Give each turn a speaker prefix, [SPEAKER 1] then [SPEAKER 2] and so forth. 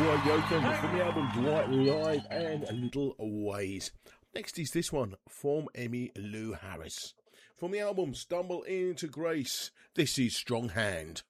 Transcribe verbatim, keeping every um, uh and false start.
[SPEAKER 1] Dwight Yoakam from the album Dwight Live and Little Ways. Next is this one from Emmylou Harris. From the album Stumble Into Grace, this is Strong Hand.